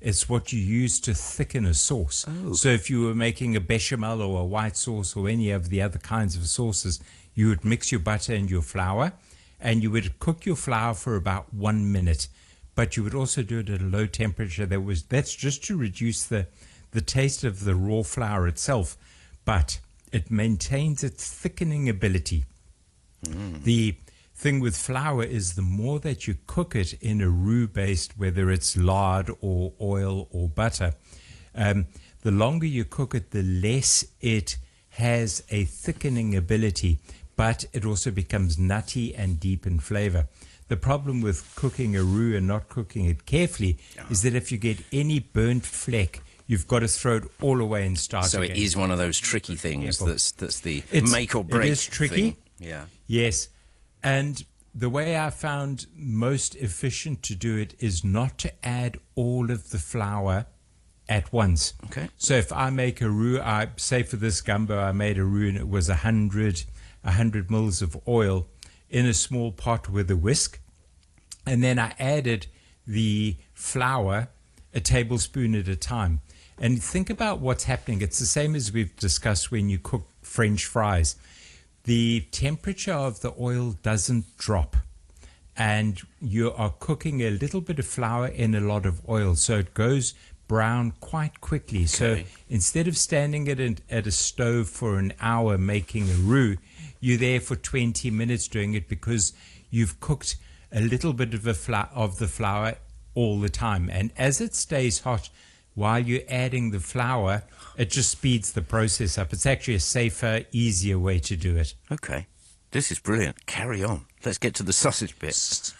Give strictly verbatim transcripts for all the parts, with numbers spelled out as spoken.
It's what you use to thicken a sauce. Oh. So if you were making a bechamel or a white sauce or any of the other kinds of sauces, you would mix your butter and your flour, and you would cook your flour for about one minute. But you would also do it at a low temperature. That was that's just to reduce the the taste of the raw flour itself, but it maintains its thickening ability. Mm. The thing with flour is the more that you cook it in a roux based, whether it's lard or oil or butter, um, the longer you cook it, the less it has a thickening ability, but it also becomes nutty and deep in flavor. The problem with cooking a roux and not cooking it carefully yeah. is that if you get any burnt fleck, you've got to throw it all away and start so again. So it is one of those tricky things that's that's the it's, make or break It is tricky. Thing. Yeah. Yes. And the way I found most efficient to do it is not to add all of the flour at once. Okay. So if I make a roux, I say for this gumbo, I made a roux and it was a hundred, a hundred mils of oil in a small pot with a whisk, and then I added the flour a tablespoon at a time. And think about what's happening. It's the same as we've discussed when you cook French fries. The temperature of the oil doesn't drop, and you are cooking a little bit of flour in a lot of oil, so it goes brown quite quickly. Okay. So instead of standing at a, at a stove for an hour making a roux, you're there for twenty minutes doing it because you've cooked a little bit of, a fla- of the flour all the time. And as it stays hot while you're adding the flour, it just speeds the process up. It's actually a safer, easier way to do it. Okay. This is brilliant. Carry on. Let's get to the sausage bit.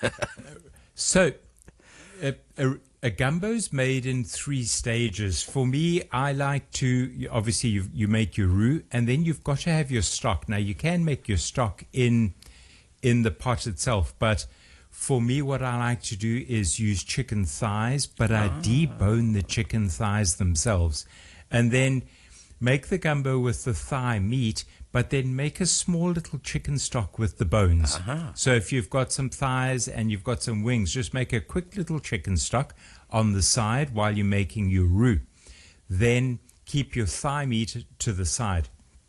So, a, a, a gumbo's made in three stages. For me, I like to, obviously, you, you make your roux, and then you've got to have your stock. Now, you can make your stock in in the pot itself, but for me, what I like to do is use chicken thighs, but I ah. debone the chicken thighs themselves. And then make the gumbo with the thigh meat, but then make a small little chicken stock with the bones. Uh-huh. So if you've got some thighs and you've got some wings, just make a quick little chicken stock on the side while you're making your roux. Then keep your thigh meat to the side.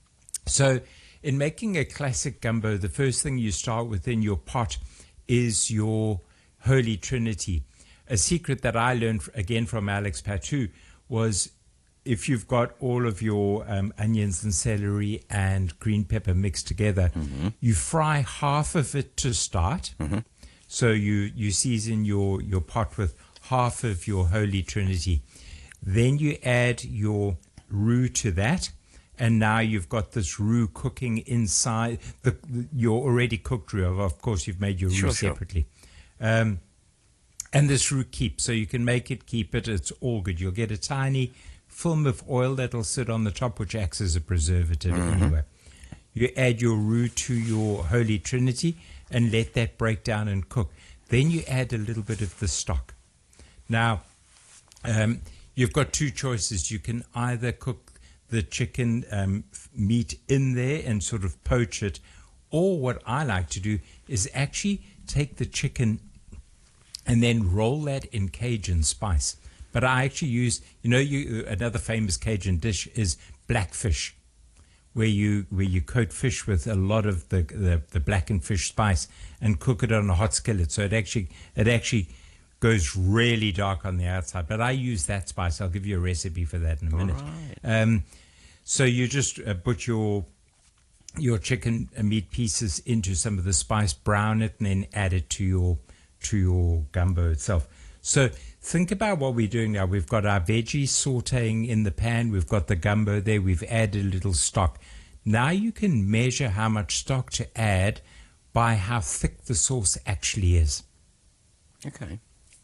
So in making a classic gumbo, the first thing you start with in your pot is your Holy Trinity. A secret that I learned, again, from Alex Patou was if you've got all of your um, onions and celery and green pepper mixed together, mm-hmm. you fry half of it to start. Mm-hmm. So you, you season your, your pot with half of your Holy Trinity. Then you add your roux to that. And now you've got this roux cooking inside the, the your already cooked roux. Of course, you've made your roux sure, separately. Sure. Um, and this roux keeps, so you can make it, keep it. It's all good. You'll get a tiny film of oil that'll sit on the top, which acts as a preservative mm-hmm. anyway. You add your roux to your Holy Trinity and let that break down and cook. Then you add a little bit of the stock. Now, um, you've got two choices. You can either cook the chicken um, meat in there and sort of poach it, or what I like to do is actually take the chicken and then roll that in Cajun spice. But I actually use, you know, you another famous Cajun dish is blackfish, where you where you coat fish with a lot of the, the the blackened fish spice and cook it on a hot skillet. So it actually it actually goes really dark on the outside. But I use that spice. I'll give you a recipe for that in a minute. Right. Um, so you just uh, put your your chicken meat pieces into some of the spice, brown it, and then add it to your to your gumbo itself. So think about what we're doing now. We've got our veggies sauteing in the pan. We've got the gumbo there. We've added a little stock. Now you can measure how much stock to add by how thick the sauce actually is. Okay.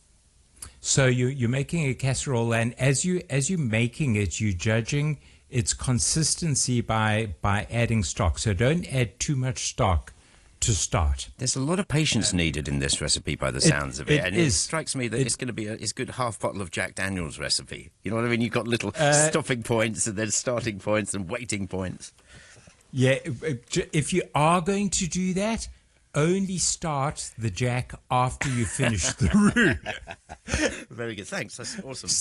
So you, you're making a casserole, and as you as you're making it, you're judging its consistency by by adding stock. So don't add too much stock to start. There's a lot of patience needed in this recipe by the sounds it, of it, it and is. It strikes me that it, it's going to be a it's good half bottle of Jack Daniel's recipe. You know what I mean? You've got little uh, stopping points and then starting points and waiting points. Yeah, if you are going to do that, only start the Jack after you finish the roux. Very good, thanks. That's awesome.